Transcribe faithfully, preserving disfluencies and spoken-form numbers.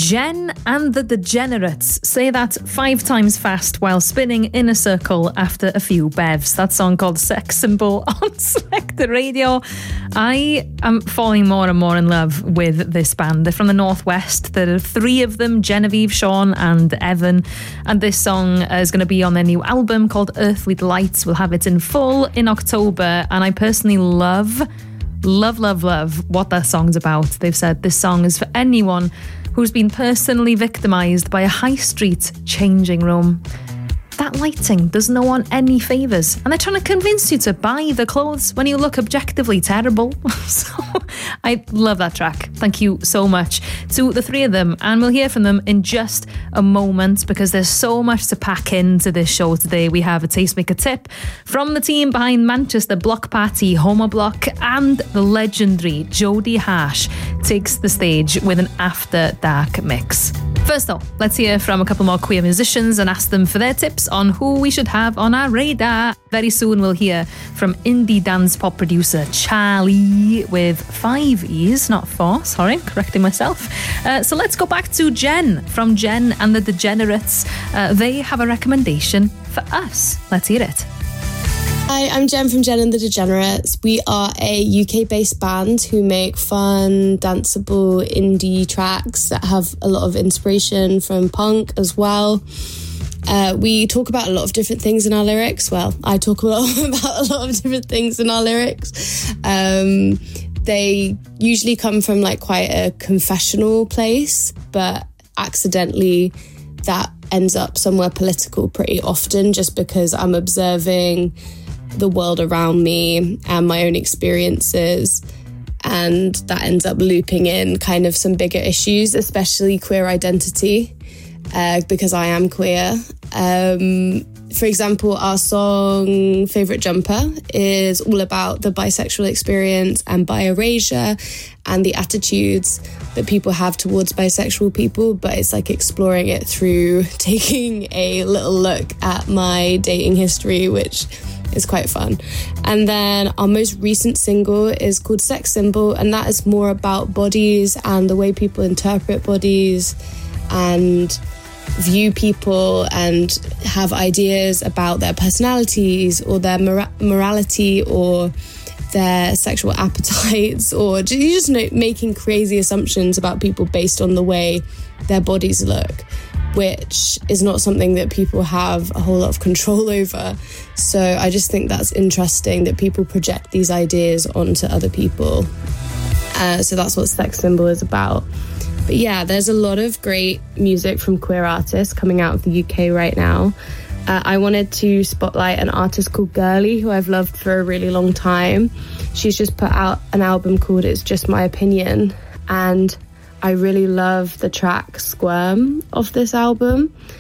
Jen and the Degenerates. Say that five times fast while spinning in a circle after a few bevs. That song called Sex Symbol on Select Radio. I am falling more and more in love with this band. They're from the Northwest. There are three of them, Genevieve, Sean and Evan. And this song is going to be on their new album called Earthly Delights. We'll have it in full in October. And I personally love, love, love, love what that song's about. They've said this song is for anyone who's been personally victimised by a high street changing room. That lighting does no one any favours, and they're trying to convince you to buy the clothes when you look objectively terrible. So I love that track. Thank you so much to the three of them, and we'll hear from them in just a moment because there's so much to pack into this show today. We have a Tastemaker tip from the team behind Manchester Block Party Homo Block, and the legendary Jodie Harsh takes the stage with an After Dark mix. First though, let's hear from a couple more queer musicians and ask them for their tips on who we should have on our radar. Very soon we'll hear from indie dance pop producer Charlie with five E's, not four, sorry, correcting myself. Uh, so let's go back to Jen from Jen and the Degenerates. Uh, they have a recommendation for us. Let's hear it. Hi, I'm Jen from Jen and the Degenerates. We are a U K-based band who make fun, danceable indie tracks that have a lot of inspiration from punk as well. Uh, we talk about a lot of different things in our lyrics. Well, I talk a lot about a lot of different things in our lyrics. Um, they usually come from like quite a confessional place, but accidentally that ends up somewhere political pretty often just because I'm observing the world around me and my own experiences, and that ends up looping in kind of some bigger issues, especially queer identity, uh, because I am queer. Um, for example, our song Favourite Jumper is all about the bisexual experience and bi-erasure and the attitudes that people have towards bisexual people, but it's like exploring it through taking a little look at my dating history, which is quite fun. And then our most recent single is called Sex Symbol, and that is more about bodies and the way people interpret bodies and view people and have ideas about their personalities or their mora- morality or their sexual appetites, or just know, making crazy assumptions about people based on the way their bodies look, which is not something that people have a whole lot of control over. So I just think that's interesting that people project these ideas onto other people. Uh, so that's what Sex Symbol is about. But yeah, there's a lot of great music from queer artists coming out of the U K right now. Uh, I wanted to spotlight an artist called Girly, who I've loved for a really long time. She's just put out an album called It's Just My Opinion, and I really love the track Squirm of this album.